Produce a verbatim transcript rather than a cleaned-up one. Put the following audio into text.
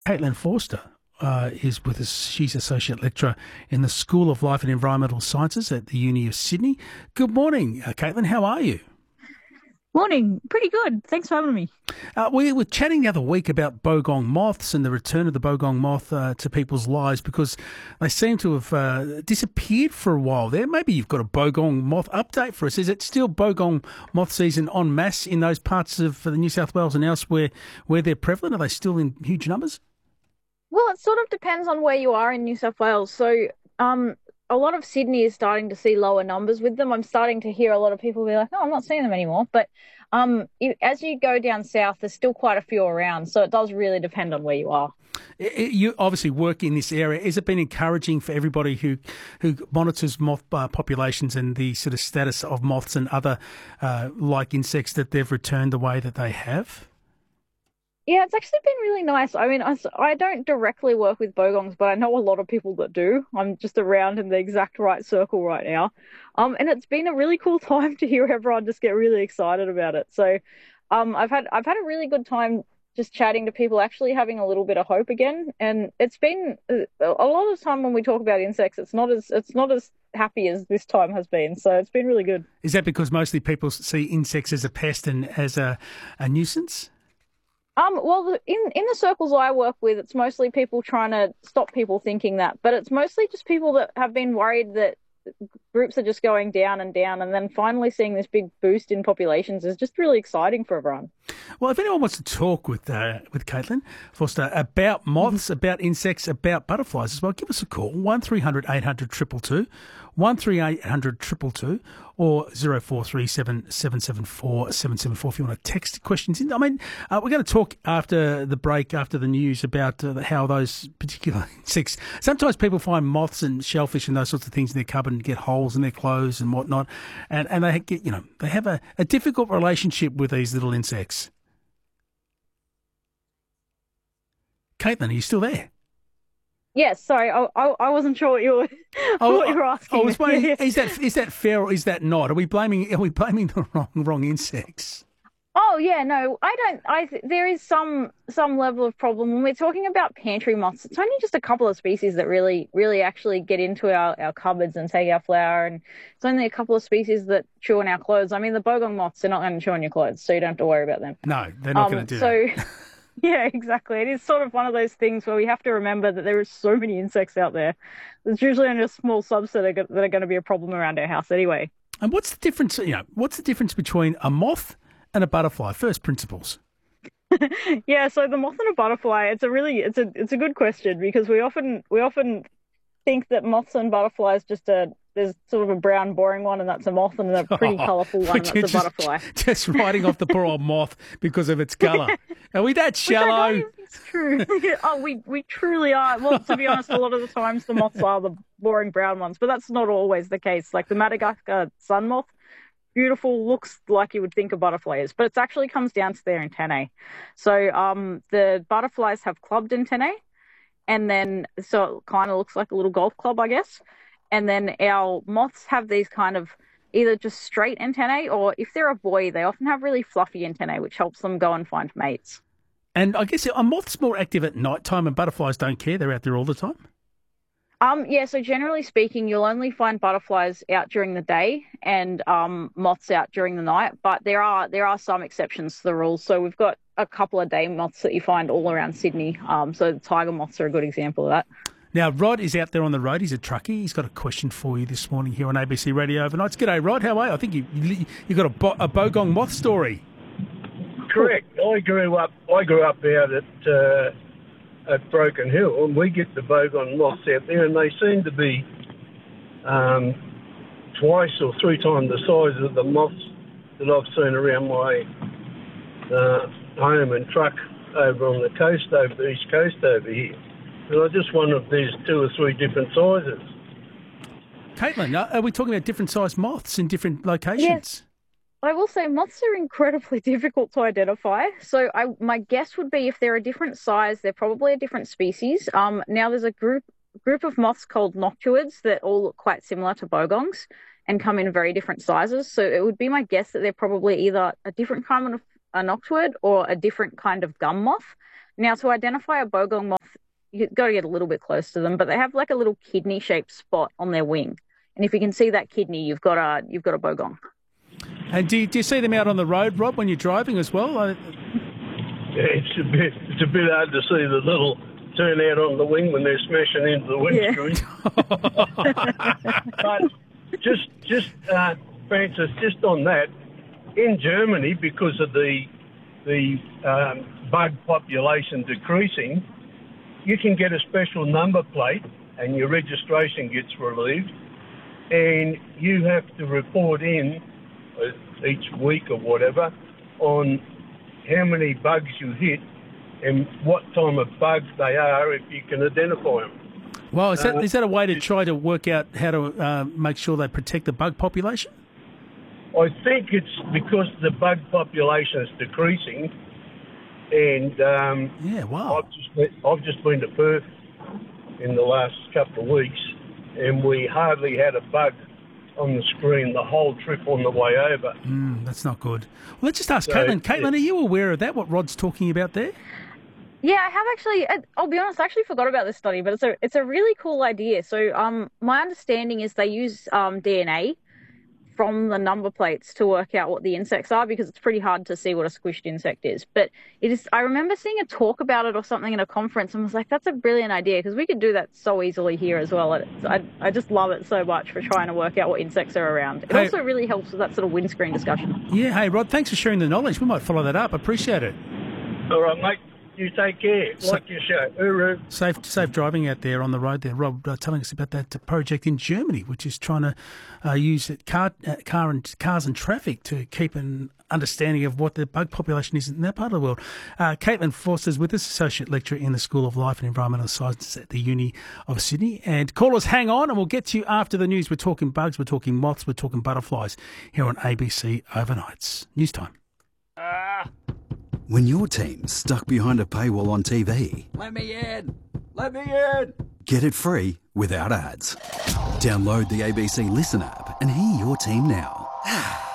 Caitlin Forster uh, is with us. She's Associate Lecturer in the School of Life and Environmental Sciences at the Uni of Sydney. Good morning, uh, Caitlin. How are you? Morning. Pretty good. Thanks for having me. Uh, we were chatting the other week about bogong moths and the return of the bogong moth uh, to people's lives because they seem to have uh, disappeared for a while there. Maybe you've got a bogong moth update for us. Is it still bogong moth season en masse in those parts of uh, New South Wales and elsewhere where they're prevalent? Are they still in huge numbers? Well, it sort of depends on where you are in New South Wales. So, um, a lot of Sydney is starting to see lower numbers with them. I'm starting to hear a lot of people be like, "No, I'm not seeing them anymore." But um, you, as you go down south, there's still quite a few around. So it does really depend on where you are. You obviously work in this area. Has it been encouraging for everybody who, who monitors moth uh, populations and the sort of status of moths and other uh, like insects that they've returned the way that they have? Yeah, it's actually been really nice. I mean, I, s- I don't directly work with bogongs, but I know a lot of people that do. I'm just around in the exact right circle right now. Um, and it's been a really cool time to hear everyone just get really excited about it. So, um, I've had I've had a really good time just chatting to people, actually having a little bit of hope again. And it's been uh, a lot of the time when we talk about insects, it's not as it's not as happy as this time has been. So it's been really good. Is that because mostly people see insects as a pest and as a, a nuisance? Um, well, the- in in the circles I work with, it's mostly people trying to stop people thinking that, but it's mostly just people that have been worried that groups are just going down and down, and then finally seeing this big boost in populations is just really exciting for everyone. Well, if anyone wants to talk with uh, with Caitlin Foster about moths, about insects, about butterflies as well, give us a call, one three hundred eight hundred two two two, one three eight hundred two two two, or zero four three seven seven seven four seven seven four if you want to text questions in. I mean, uh, we're going to talk after the break, after the news, about uh, how those particular insects, sometimes people find moths and shellfish and those sorts of things in their cupboard and get holes in their clothes and whatnot, and, and they get, you know, they have a, a difficult relationship with these little insects. Caitlin, are you still there? Yes, sorry, I I, I wasn't sure what you were Oh, what you were I asking. was wondering, Yeah. is that is that fair or is that not? Are we blaming are we blaming the wrong wrong insects? Oh yeah, no, I don't. I th- there is some some level of problem when we're talking about pantry moths. It's only just a couple of species that really really actually get into our, our cupboards and take our flour, and it's only a couple of species that chew on our clothes. I mean, the bogong moths, they're not going to chew on your clothes, so you don't have to worry about them. No, they're not going Um, to do so that. yeah, exactly. It is sort of one of those things where we have to remember that there are so many insects out there. There's usually only a small subset are go- that are going to be a problem around our house anyway. And what's the difference? You know, what's the difference between a moth and a butterfly? First principles. Yeah, so the moth and a butterfly, it's a really it's a it's a good question because we often we often think that moths and butterflies just a there's sort of a brown boring one and that's a moth and a pretty Oh, colourful one and which is that's a just butterfly. just writing off the poor old moth because of its colour. Are we that Which I don't shallow? think is true. Oh, we we truly are. Well, to be honest, a lot of the times the moths are the boring brown ones, but that's not always the case. Like the Madagascar sun moth, beautiful, looks like you would think a butterfly is, but it actually comes down to their antennae. So um, the butterflies have clubbed antennae, and then so it kind of looks like a little golf club, I guess. And then our moths have these kind of either just straight antennae, or if they're a boy, they often have really fluffy antennae, which helps them go and find mates. And I guess are moths more active at night time and butterflies don't care? They're out there all the time? Um, yeah, so generally speaking, you'll only find butterflies out during the day and um, moths out during the night. But there are there are some exceptions to the rules. So we've got a couple of day moths that you find all around Sydney. Um, so the tiger moths are a good example of that. Now, Rod is out there on the road. He's a truckie. He's got a question for you this morning here on A B C Radio Overnights. G'day, Rod. How are you? I think you you, you got a, bo- a bogong moth story. Correct. I grew up. I grew up out at uh, at Broken Hill, and we get the bogong moths out there, and they seem to be um, twice or three times the size of the moths that I've seen around my uh, home and truck over on the coast, over the east coast over here. And I just wonder if there's two or three different sizes. Caitlin, are are we talking about different sized moths in different locations? Yes. I will say moths are incredibly difficult to identify. So I, my guess would be if they're a different size, they're probably a different species. Um, now there's a group group of moths called noctuids that all look quite similar to bogongs and come in very different sizes. So it would be my guess that they're probably either a different kind of a noctuid or a different kind of gum moth. Now, to identify a bogong moth, you've got to get a little bit close to them, but they have like a little kidney-shaped spot on their wing. And if you can see that kidney, you've got a you've got a bogong. And do you, do you see them out on the road, Rob, when you're driving as well? I... Yeah, it's a bit it's a bit hard to see the little turnout on the wing when they're smashing into the windscreen. Yeah. But just just uh, Francis, just on that, in Germany, because of the the um, bug population decreasing, you can get a special number plate and your registration gets relieved, and you have to report in uh, each week or whatever on how many bugs you hit and what time of bugs they are if you can identify them. Well, is that, uh, is that a way to try to work out how to uh, make sure they protect the bug population? I think it's because the bug population is decreasing, and um, yeah, wow. I've just been, I've just been to Perth in the last couple of weeks, and we hardly had a bug on the screen the whole trip on the way over. Mm, that's not good. Well, let's just ask So, Caitlin. Caitlin, yeah. are you aware of that, what Rod's talking about there? Yeah, I have actually. I'll be honest, I actually forgot about this study, but it's a it's a really cool idea. So, um, my understanding is they use um D N A from the number plates to work out what the insects are, because it's pretty hard to see what a squished insect is. But it is. I remember seeing a talk about it or something in a conference, and was like, "That's a brilliant idea," because we could do that so easily here as well. And I I just love it so much for trying to work out what insects are around. It Hey. also really helps with that sort of windscreen discussion. Yeah, hey, Rod, thanks for sharing the knowledge. We might follow that up. Appreciate it. All right, mate. You take care. So- Like your show. Hooroo. Safe safe driving out there on the road there. Rob uh, telling us about that uh, project in Germany, which is trying to uh, use car, uh, car and cars and traffic to keep an understanding of what the bug population is in that part of the world. Uh, Caitlin Forster's with us, Associate Lecturer in the School of Life and Environmental Sciences at the Uni of Sydney. And callers, hang on, and we'll get to you after the news. We're talking bugs, we're talking moths, we're talking butterflies here on A B C Overnights. News time. When your team's stuck behind a paywall on T V, Let me in! Let me in! get it free without ads. Download the A B C Listen app and hear your team now.